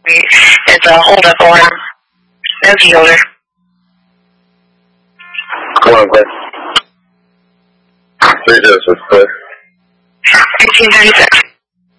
It's a holdup on no key holder. Come on, Chris. 306, Chris. 1536.